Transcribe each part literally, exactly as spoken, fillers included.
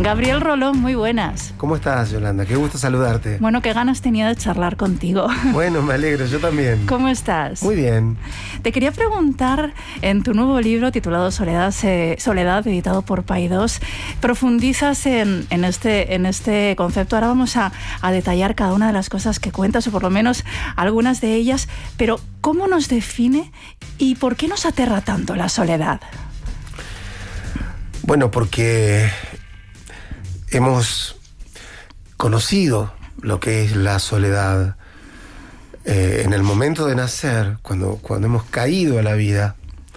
Gabriel Rolón, muy buenas. ¿Cómo estás, Yolanda? Qué gusto saludarte. Bueno, qué ganas tenía de charlar contigo. Bueno, me alegro, yo también. ¿Cómo estás? Muy bien. Te quería preguntar, en tu nuevo libro titulado Soledad, eh, Soledad editado por Paidós, profundizas en, en, este, en este concepto. Ahora vamos a, a detallar cada una de las cosas que cuentas, o por lo menos algunas de ellas, pero ¿cómo nos define y por qué nos aterra tanto la soledad? Bueno, porque hemos conocido lo que es la soledad eh, en el momento de nacer, cuando, cuando hemos caído a la vida,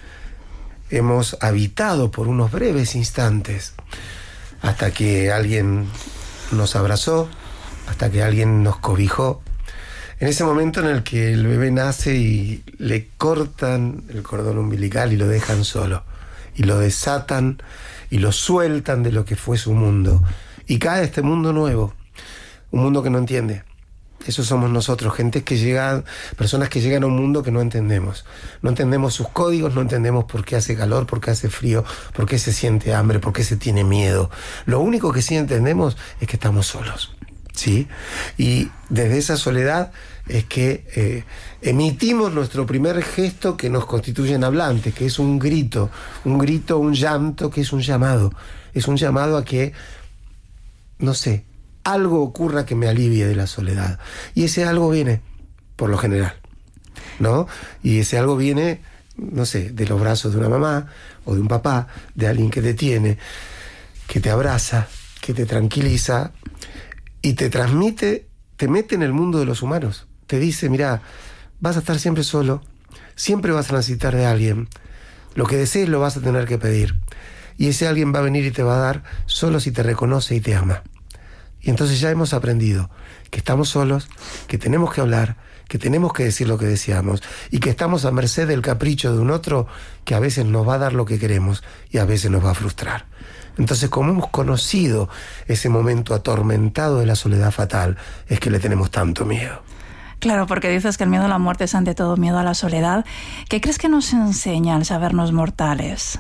hemos habitado por unos breves instantes hasta que alguien nos abrazó, hasta que alguien nos cobijó. En ese momento en el que el bebé nace y le cortan el cordón umbilical y lo dejan solo, y lo desatan y lo sueltan de lo que fue su mundo, y cae este mundo nuevo, un mundo que no entiende. Eso somos nosotros, gente que llega, personas que llegan a un mundo que no entendemos. No entendemos sus códigos, no entendemos por qué hace calor, por qué hace frío, por qué se siente hambre, por qué se tiene miedo. Lo único que sí entendemos es que estamos solos, ¿sí? Y desde esa soledad es que eh, emitimos nuestro primer gesto que nos constituye en hablantes, que es un grito, un grito, un llanto, que es un llamado. Es un llamado a que, no sé, algo ocurra que me alivie de la soledad. Y ese algo viene, por lo general, ¿no? Y ese algo viene, no sé, de los brazos de una mamá o de un papá, de alguien que te tiene, que te abraza, que te tranquiliza y te transmite, te mete en el mundo de los humanos. Te dice, mira, vas a estar siempre solo, siempre vas a necesitar de alguien, lo que desees lo vas a tener que pedir, y ese alguien va a venir y te va a dar solo si te reconoce y te ama. Y entonces ya hemos aprendido que estamos solos, que tenemos que hablar, que tenemos que decir lo que deseamos, y que estamos a merced del capricho de un otro que a veces nos va a dar lo que queremos y a veces nos va a frustrar. Entonces, como hemos conocido ese momento atormentado de la soledad fatal, es que le tenemos tanto miedo. Claro, porque dices que el miedo a la muerte es ante todo miedo a la soledad. ¿Qué crees que nos enseña el sabernos mortales?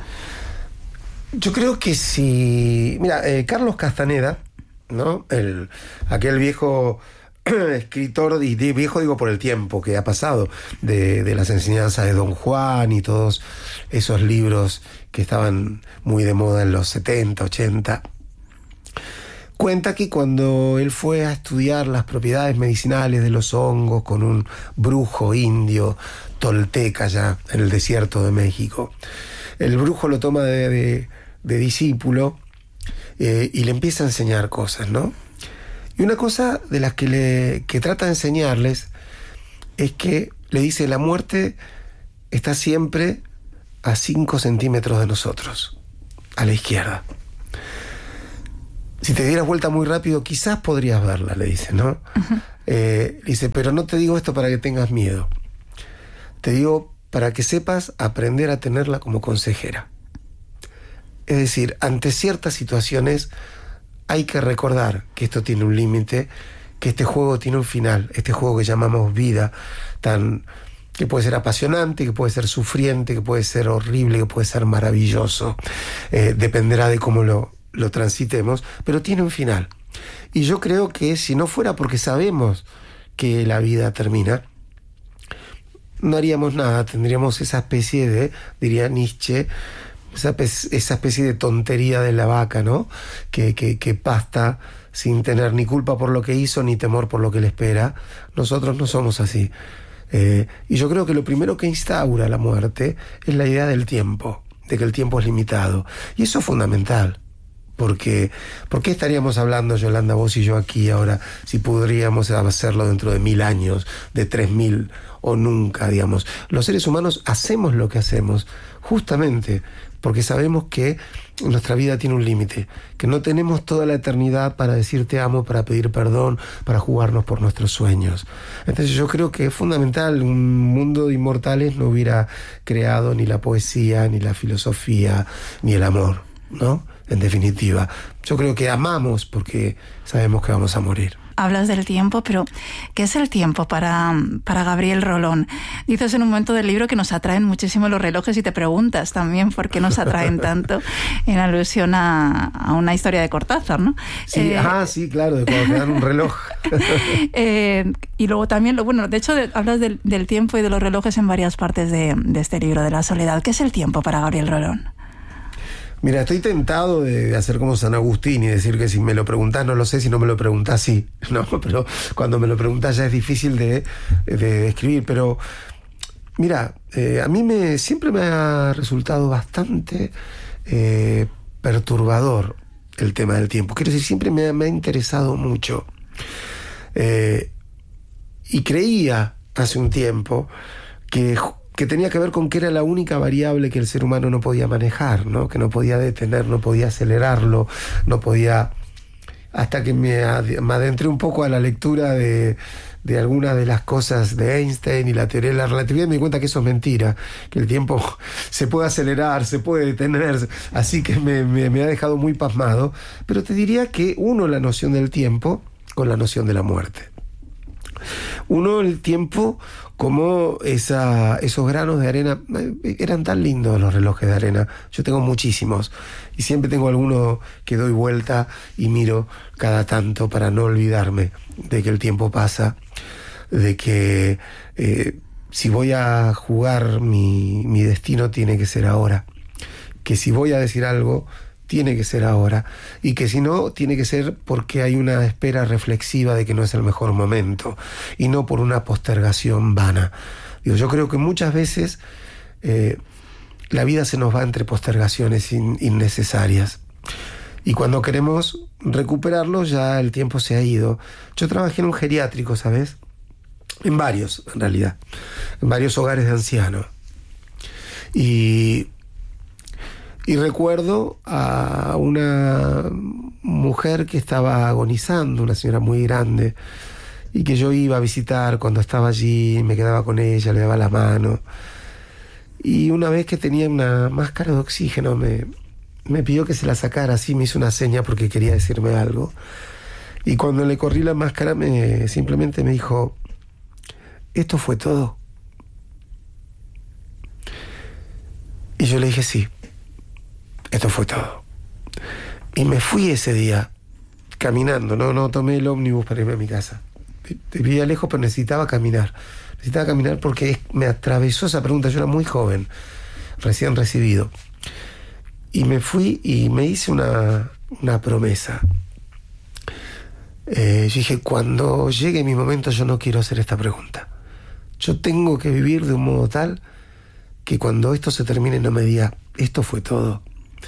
Yo creo que si... Mira, eh, Carlos Castaneda, ¿no? El, aquel viejo escritor, y viejo digo por el tiempo que ha pasado, de, de las enseñanzas de Don Juan y todos esos libros que estaban muy de moda en los setenta, ochenta... Cuenta que cuando él fue a estudiar las propiedades medicinales de los hongos con un brujo indio tolteca ya en el desierto de México, el brujo lo toma de, de, de discípulo eh, y le empieza a enseñar cosas, ¿no? Y una cosa de las que, le, que trata de enseñarles es que le dice, la muerte está siempre a cinco centímetros de nosotros, a la izquierda. Si te dieras vuelta muy rápido, quizás podrías verla, le dice, ¿no? Uh-huh. Eh, dice, pero no te digo esto para que tengas miedo. Te digo para que sepas aprender a tenerla como consejera. Es decir, ante ciertas situaciones hay que recordar que esto tiene un límite, que este juego tiene un final, este juego que llamamos vida, tan, que puede ser apasionante, que puede ser sufriente, que puede ser horrible, que puede ser maravilloso. Eh, dependerá de cómo lo... lo transitemos, pero tiene un final. Y yo creo que si no fuera porque sabemos que la vida termina, no haríamos nada, tendríamos esa especie de, diría Nietzsche, esa, esa especie de tontería de la vaca, ¿no? Que, que, que pasta sin tener ni culpa por lo que hizo, ni temor por lo que le espera. Nosotros no somos así. Eh, y yo creo que lo primero que instaura la muerte es la idea del tiempo, de que el tiempo es limitado. Y eso es fundamental. Porque, ¿por qué estaríamos hablando, Yolanda, vos y yo aquí ahora, si podríamos hacerlo dentro de mil años, de tres mil o nunca, digamos? Los seres humanos hacemos lo que hacemos justamente porque sabemos que nuestra vida tiene un límite, que no tenemos toda la eternidad para decir te amo, para pedir perdón, para jugarnos por nuestros sueños. Entonces yo creo que es fundamental, un mundo de inmortales no hubiera creado ni la poesía, ni la filosofía, ni el amor, ¿no? En definitiva, yo creo que amamos porque sabemos que vamos a morir. hablas del tiempo, pero ¿qué es el tiempo para, para Gabriel Rolón? Dices en un momento del libro que nos atraen muchísimo los relojes y te preguntas también por qué nos atraen tanto, en alusión a, a una historia de Cortázar, ¿no? Sí, eh, ah, sí, claro, de cuando te dan un reloj. eh, y luego también, lo, bueno, de hecho de, hablas del, del tiempo y de los relojes en varias partes de, de este libro, de la soledad. ¿Qué es el tiempo para Gabriel Rolón? Mira, estoy tentado de hacer como San Agustín y decir que si me lo preguntás no lo sé, si no me lo preguntás sí. No, pero cuando me lo preguntás ya es difícil de, de describir. Pero mira, eh, a mí me siempre me ha resultado bastante eh, perturbador el tema del tiempo. Quiero decir, siempre me ha, me ha interesado mucho. Eh, y creía hace un tiempo que... que tenía que ver con que era la única variable que el ser humano no podía manejar, ¿no? Que no podía detener, no podía acelerarlo, no podía... Hasta que me, ad... me adentré un poco a la lectura de, de algunas de las cosas de Einstein y la teoría de la relatividad, me di cuenta que eso es mentira, que el tiempo se puede acelerar, se puede detener, así que me, me, me ha dejado muy pasmado. Pero te diría que uno la noción del tiempo con la noción de la muerte. Uno el tiempo como esa, esos granos de arena. Eran tan lindos los relojes de arena. Yo tengo muchísimos y siempre tengo alguno que doy vuelta y miro cada tanto para no olvidarme de que el tiempo pasa, de que eh, si voy a jugar mi, mi destino tiene que ser ahora, que si voy a decir algo tiene que ser ahora, y que si no, tiene que ser porque hay una espera reflexiva de que no es el mejor momento, y no por una postergación vana. Digo, yo creo que muchas veces eh, la vida se nos va entre postergaciones in, innecesarias, y cuando queremos recuperarlo ya el tiempo se ha ido. Yo trabajé en un geriátrico, ¿sabes? En varios, en realidad, en varios hogares de ancianos, y... Y recuerdo a una mujer que estaba agonizando, una señora muy grande, y que yo iba a visitar cuando estaba allí, me quedaba con ella, le daba la mano. Y una vez que tenía una máscara de oxígeno, me, me pidió que se la sacara, así me hizo una seña porque quería decirme algo. Y cuando le corrí la máscara, me, simplemente me dijo, ¿esto fue todo? Y yo le dije, sí. Esto fue todo. Y me fui ese día caminando, no, no tomé el ómnibus para irme a mi casa. Vivía lejos, pero necesitaba caminar. Necesitaba caminar porque me atravesó esa pregunta. Yo era muy joven, recién recibido. Y me fui y me hice una, una promesa. Eh, yo dije, cuando llegue mi momento yo no quiero hacer esta pregunta. Yo tengo que vivir de un modo tal que cuando esto se termine no me diga, esto fue todo.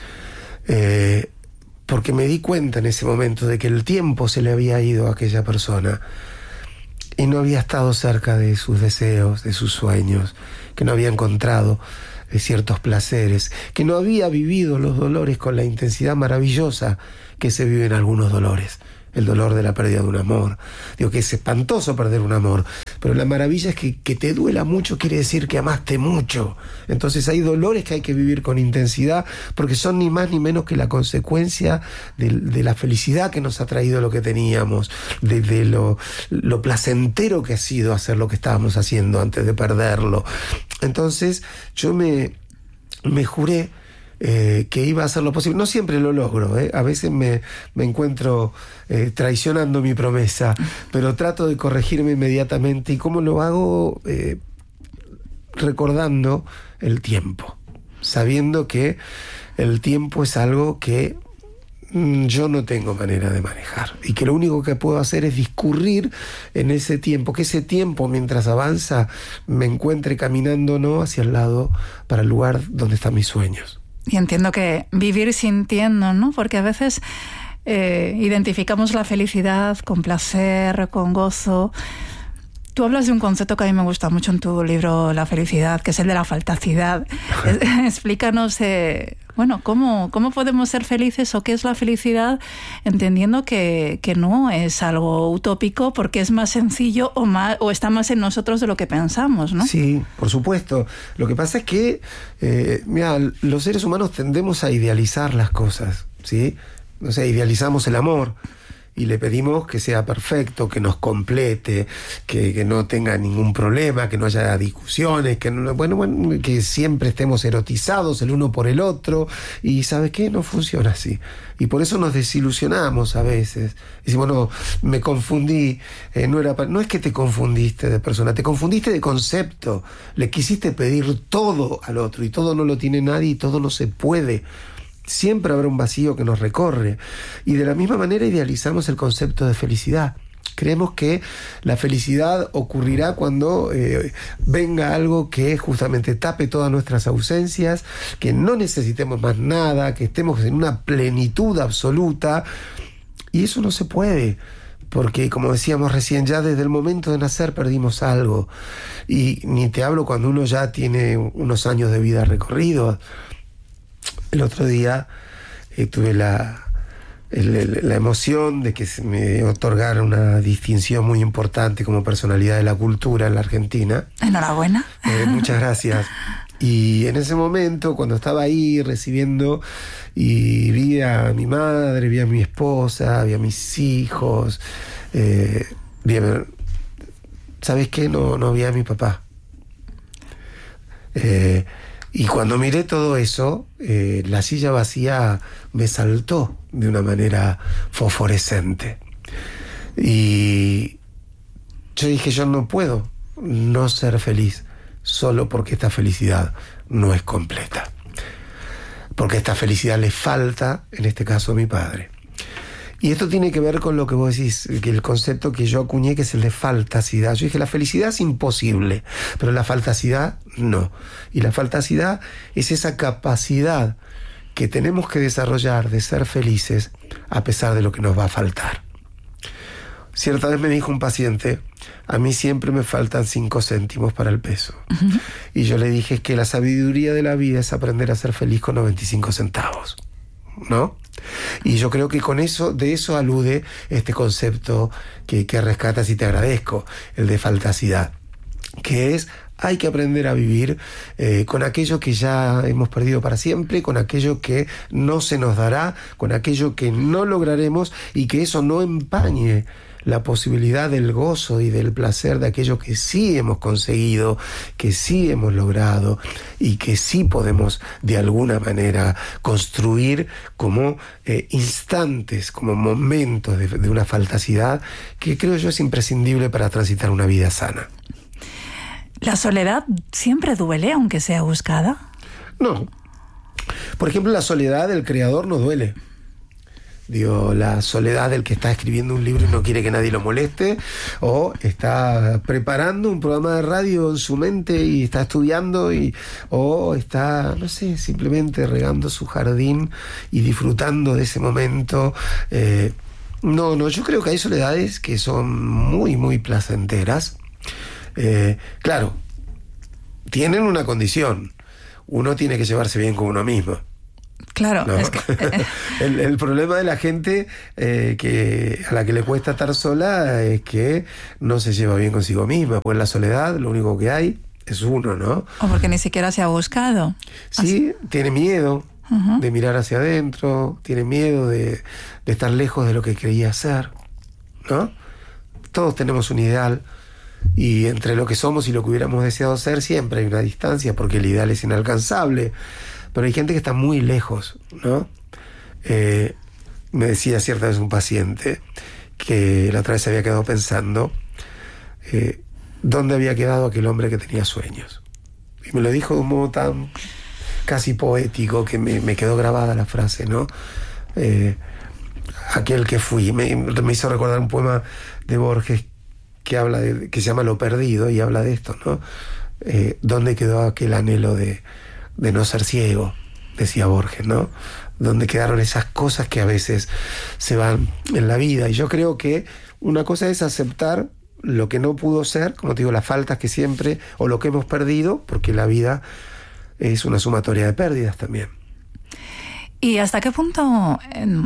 Eh, porque me di cuenta en ese momento de que el tiempo se le había ido a aquella persona y no había estado cerca de sus deseos, de sus sueños, que no había encontrado eh, ciertos placeres, que no había vivido los dolores con la intensidad maravillosa que se vive en algunos dolores. El dolor de la pérdida de un amor. Digo que es espantoso perder un amor, pero la maravilla es que, que te duela mucho quiere decir que amaste mucho. Entonces hay dolores que hay que vivir con intensidad porque son ni más ni menos que la consecuencia de, de la felicidad que nos ha traído lo que teníamos, de, de lo, lo placentero que ha sido hacer lo que estábamos haciendo antes de perderlo. Entonces yo me, me juré Eh, que iba a hacer lo posible. No siempre lo logro, ¿eh? A veces me, me encuentro eh, traicionando mi promesa, pero trato de corregirme inmediatamente. ¿Y cómo lo hago? Eh, recordando el tiempo, sabiendo que el tiempo es algo que mm, yo no tengo manera de manejar y que lo único que puedo hacer es discurrir en ese tiempo, que ese tiempo mientras avanza me encuentre caminando no hacia el lado, para el lugar donde están mis sueños. Y entiendo que vivir sintiendo, ¿no? Porque a veces eh, identificamos la felicidad con placer, con gozo. Tú hablas de un concepto que a mí me gusta mucho en tu libro La felicidad, que es el de la faltacidad. Explícanos, eh, bueno, ¿cómo, cómo podemos ser felices o qué es la felicidad, entendiendo que, que no es algo utópico porque es más sencillo o, más, o está más en nosotros de lo que pensamos, ¿no? Sí, por supuesto. Lo que pasa es que, eh, mira, los seres humanos tendemos a idealizar las cosas, ¿sí? O sea, idealizamos el amor, y le pedimos que sea perfecto, que nos complete, que, que no tenga ningún problema, que no haya discusiones, que no, bueno, bueno, que siempre estemos erotizados el uno por el otro, y ¿sabes qué? No funciona así. Y por eso nos desilusionamos a veces. Decimos, no, me confundí, eh, no era pa- no es que te confundiste de persona, te confundiste de concepto. Le quisiste pedir todo al otro, y todo no lo tiene nadie, y todo no se puede. Siempre habrá un vacío que nos recorre. Y de la misma manera idealizamos el concepto de felicidad. Creemos que la felicidad ocurrirá cuando eh, venga algo que justamente tape todas nuestras ausencias, que no necesitemos más nada, que estemos en una plenitud absoluta. Y eso no se puede, porque como decíamos recién, ya desde el momento de nacer perdimos algo. Y ni te hablo cuando uno ya tiene unos años de vida recorridos. El otro día eh, tuve la, el, el, la emoción de que se me otorgara una distinción muy importante como personalidad de la cultura en la Argentina. Enhorabuena. Eh, muchas gracias. Y en ese momento, cuando estaba ahí recibiendo, y vi a mi madre, vi a mi esposa, vi a mis hijos, eh, vi a, ¿sabes qué? No, no vi a mi papá. Eh... Y cuando miré todo eso, eh, la silla vacía me saltó de una manera fosforescente. Y yo dije, yo no puedo no ser feliz solo porque esta felicidad no es completa. Porque esta felicidad le falta, en este caso, a mi padre. Y esto tiene que ver con lo que vos decís, que el concepto que yo acuñé, que es el de faltacidad. Yo dije, la felicidad es imposible, pero la faltacidad no. Y la faltacidad es esa capacidad que tenemos que desarrollar de ser felices a pesar de lo que nos va a faltar. Cierta vez me dijo un paciente, a mí siempre me faltan cinco céntimos para el peso. Uh-huh. Y yo le dije, es que la sabiduría de la vida es aprender a ser feliz con noventa y cinco centavos. ¿No? Y yo creo que con eso, de eso alude este concepto que, que rescatas, y te agradezco, el de faltacidad, que es, hay que aprender a vivir eh, con aquello que ya hemos perdido para siempre, con aquello que no se nos dará, con aquello que no lograremos, y que eso no empañe la posibilidad del gozo y del placer de aquello que sí hemos conseguido, que sí hemos logrado, y que sí podemos de alguna manera construir como eh, instantes, como momentos de, de una faltacidad que creo yo es imprescindible para transitar una vida sana. ¿La soledad siempre duele, aunque sea buscada? No. Por ejemplo, la soledad del creador no duele. Digo, la soledad del que está escribiendo un libro y no quiere que nadie lo moleste, o está preparando un programa de radio en su mente y está estudiando, y, o está, no sé, simplemente regando su jardín y disfrutando de ese momento. Eh, no, no, yo creo que hay soledades que son muy, muy placenteras. Eh, claro, tienen una condición: uno tiene que llevarse bien con uno mismo. Claro, no. es que... el, el problema de la gente eh, que a la que le cuesta estar sola es que no se lleva bien consigo misma, pues en la soledad lo único que hay es uno, ¿no? O porque ni siquiera se ha buscado. Sí, Así. Tiene miedo uh-huh. de mirar hacia adentro, tiene miedo de, de estar lejos de lo que creía ser, ¿no? Todos tenemos un ideal, y entre lo que somos y lo que hubiéramos deseado ser siempre hay una distancia, porque el ideal es inalcanzable. Pero hay gente que está muy lejos, ¿no? Eh, me decía cierta vez un paciente que la otra vez se había quedado pensando eh, dónde había quedado aquel hombre que tenía sueños. Y me lo dijo de un modo tan casi poético que me, me quedó grabada la frase, ¿no? Eh, aquel que fui. Me, me hizo recordar un poema de Borges que habla de, que se llama Lo perdido, y habla de esto, ¿no? Eh, ¿Dónde quedó aquel anhelo de de no ser ciego? Decía Borges, ¿no? Donde quedaron esas cosas que a veces se van en la vida. Y yo creo que una cosa es aceptar lo que no pudo ser, como te digo, las faltas que siempre, o lo que hemos perdido, porque la vida es una sumatoria de pérdidas también. ¿Y hasta qué punto,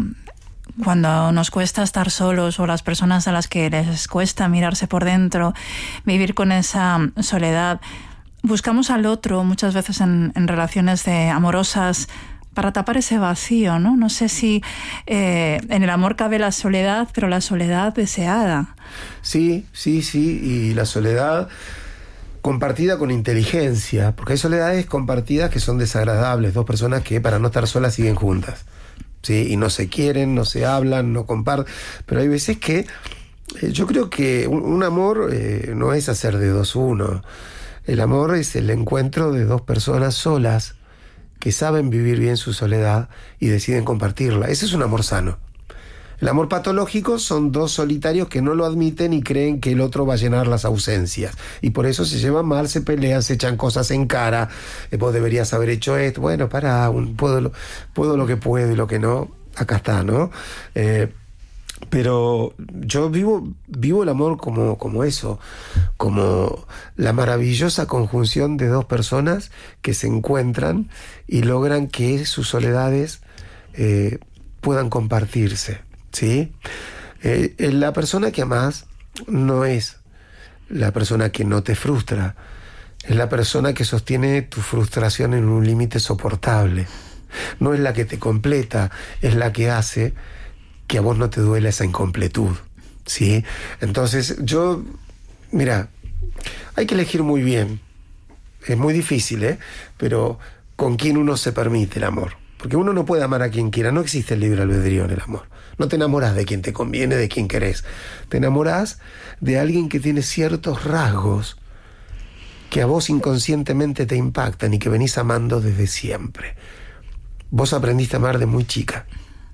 cuando nos cuesta estar solos, o las personas a las que les cuesta mirarse por dentro, vivir con esa soledad, buscamos al otro muchas veces en, en relaciones de amorosas para tapar ese vacío, ¿no? No sé si eh, en el amor cabe la soledad, pero la soledad deseada. Sí, sí, sí, y la soledad compartida con inteligencia, porque hay soledades compartidas que son desagradables, dos personas que para no estar solas siguen juntas, ¿sí? Y no se quieren, no se hablan, no comparten, pero hay veces que eh, yo creo que un, un amor eh, no es hacer de dos uno, el amor es el encuentro de dos personas solas que saben vivir bien su soledad y deciden compartirla. Ese es un amor sano. El amor patológico son dos solitarios que no lo admiten y creen que el otro va a llenar las ausencias. Y por eso se llevan mal, se pelean, se echan cosas en cara. Eh, vos deberías haber hecho esto. Bueno, pará, un, puedo, lo, puedo lo que puedo y lo que no. Acá está, ¿no? Eh, pero yo vivo, vivo el amor como, como eso, como la maravillosa conjunción de dos personas que se encuentran y logran que sus soledades eh, puedan compartirse. ¿Sí? Eh, la persona que amás no es la persona que no te frustra, es la persona que sostiene tu frustración en un límite soportable. No es la que te completa, es la que hace que a vos no te duela esa incompletud, ¿sí? Entonces yo, mira, hay que elegir muy bien. Es muy difícil, ¿eh? Pero con quién uno se permite el amor. Porque uno no puede amar a quien quiera, no existe el libre albedrío en el amor. No te enamorás de quien te conviene, de quien querés. Te enamorás de alguien que tiene ciertos rasgos que a vos inconscientemente te impactan y que venís amando desde siempre. Vos aprendiste a amar de muy chica.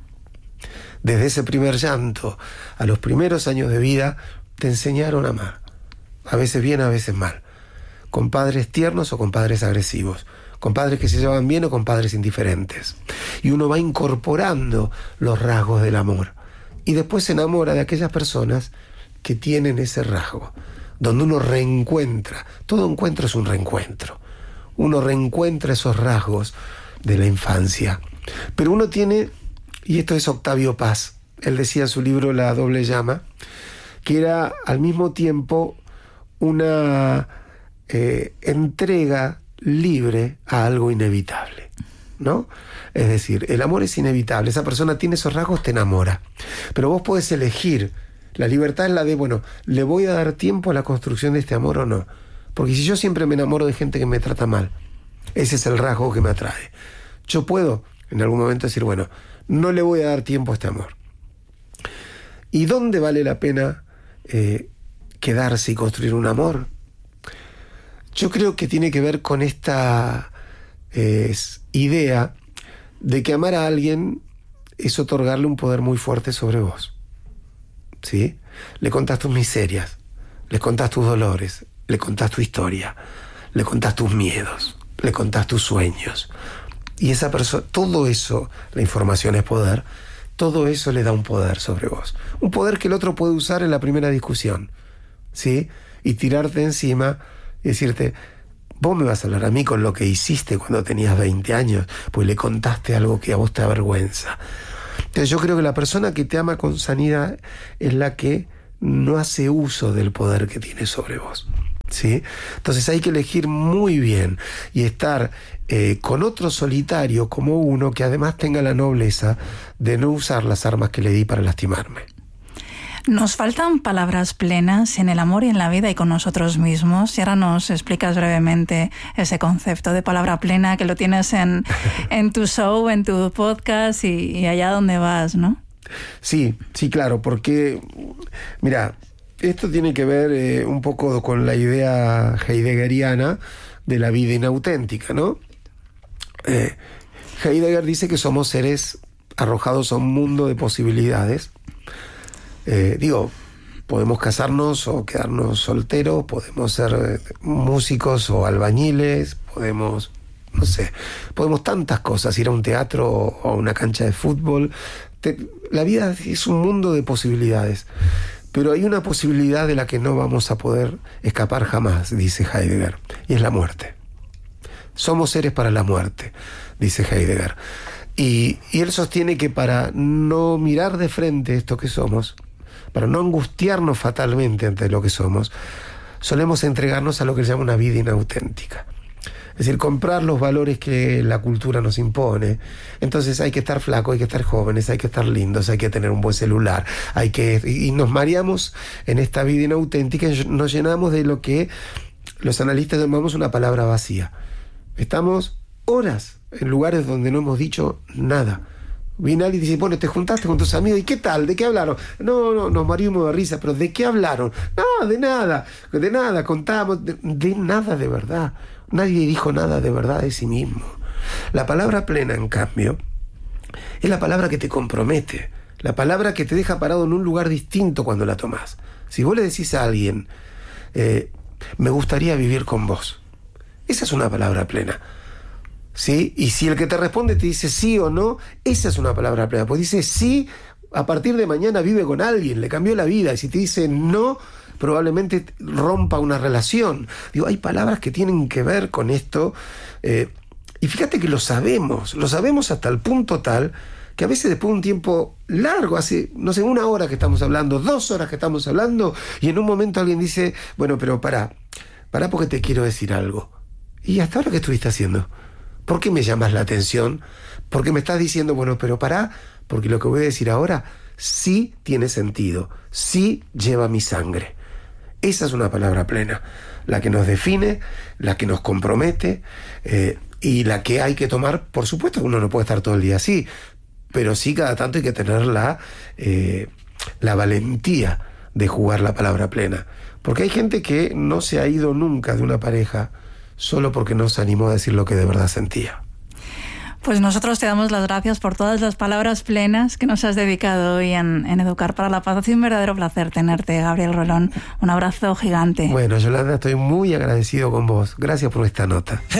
Desde ese primer llanto a los primeros años de vida te enseñaron a amar. A veces bien, a veces mal. Con padres tiernos o con padres agresivos. Con padres que se llevan bien o con padres indiferentes. Y uno va incorporando los rasgos del amor. Y después se enamora de aquellas personas que tienen ese rasgo. Donde uno reencuentra. Todo encuentro es un reencuentro. Uno reencuentra esos rasgos de la infancia. Pero uno tiene, y esto es Octavio Paz, él decía en su libro La doble llama, que era al mismo tiempo una eh, entrega libre a algo inevitable, ¿no? Es decir, el amor es inevitable, esa persona tiene esos rasgos, te enamora, pero vos podés elegir. La libertad es la de, bueno, ¿le voy a dar tiempo a la construcción de este amor o no? Porque si yo siempre me enamoro de gente que me trata mal, ese es el rasgo que me atrae. Yo puedo en algún momento decir, bueno, no le voy a dar tiempo a este amor. ¿Y dónde vale la pena eh, quedarse y construir un amor? Yo creo que tiene que ver con esta eh, idea de que amar a alguien es otorgarle un poder muy fuerte sobre vos. ¿Sí? Le contás tus miserias, le contás tus dolores, le contás tu historia, le contás tus miedos, le contás tus sueños. Y esa persona, todo eso, la información es poder, todo eso le da un poder sobre vos. Un poder que el otro puede usar en la primera discusión, ¿sí? Y tirarte encima y decirte, vos me vas a hablar a mí con lo que hiciste cuando tenías veinte años, pues le contaste algo que a vos te avergüenza. Entonces yo creo que la persona que te ama con sanidad es la que no hace uso del poder que tiene sobre vos, ¿sí? Entonces hay que elegir muy bien y estar eh, con otro solitario como uno que además tenga la nobleza de no usar las armas que le di para lastimarme. Nos faltan palabras plenas en el amor y en la vida y con nosotros mismos. Y ahora nos explicas brevemente ese concepto de palabra plena que lo tienes en, en tu show, en tu podcast y, y allá donde vas, ¿no? Sí, sí, claro, porque, mira, esto tiene que ver eh, un poco con la idea heideggeriana de la vida inauténtica, ¿no? Eh, Heidegger dice que somos seres arrojados a un mundo de posibilidades. Eh, digo, podemos casarnos o quedarnos solteros, podemos ser eh, músicos o albañiles, podemos, no sé, podemos tantas cosas, ir a un teatro o a una cancha de fútbol. Te, la vida es un mundo de posibilidades, pero hay una posibilidad de la que no vamos a poder escapar jamás, dice Heidegger, y es la muerte. Somos seres para la muerte, dice Heidegger. Y, y él sostiene que para no mirar de frente esto que somos, para no angustiarnos fatalmente ante lo que somos, solemos entregarnos a lo que se llama una vida inauténtica. Es decir, comprar los valores que la cultura nos impone. Entonces hay que estar flacos, hay que estar jóvenes, hay que estar lindos, hay que tener un buen celular, hay que... Y nos mareamos en esta vida inauténtica y nos llenamos de lo que los analistas llamamos una palabra vacía. Estamos horas en lugares donde no hemos dicho nada. Viene alguien y dice, bueno, te juntaste con tus amigos, ¿y qué tal? ¿De qué hablaron? No, no, nos mareamos de risa, pero ¿de qué hablaron? No, de nada, de nada, contamos, de, de nada de verdad. Nadie dijo nada de verdad de sí mismo. La palabra plena, en cambio, es la palabra que te compromete, la palabra que te deja parado en un lugar distinto cuando la tomás. Si vos le decís a alguien, eh, me gustaría vivir con vos, esa es una palabra plena. ¿Sí? Y si el que te responde te dice sí o no, esa es una palabra plena. Pues dice sí, a partir de mañana vive con alguien, le cambió la vida. Y si te dice no, probablemente rompa una relación. Digo, hay palabras que tienen que ver con esto. Eh, y fíjate que lo sabemos, lo sabemos hasta el punto tal que a veces después de un tiempo largo, hace, no sé, una hora que estamos hablando, dos horas que estamos hablando, y en un momento alguien dice, bueno, pero pará, pará porque te quiero decir algo. ¿Y hasta ahora qué estuviste haciendo? ¿Por qué me llamas la atención? Porque me estás diciendo, bueno, pero pará, porque lo que voy a decir ahora sí tiene sentido, sí lleva mi sangre. Esa es una palabra plena, la que nos define, la que nos compromete, eh, y la que hay que tomar. Por supuesto que uno no puede estar todo el día así, pero sí cada tanto hay que tener la, eh, la valentía de jugar la palabra plena. Porque hay gente que no se ha ido nunca de una pareja solo porque no se animó a decir lo que de verdad sentía. Pues nosotros te damos las gracias por todas las palabras plenas que nos has dedicado hoy en, en Educar para la Paz. Ha sido un verdadero placer tenerte, Gabriel Rolón. Un abrazo gigante. Bueno, Yolanda, estoy muy agradecido con vos. Gracias por esta nota.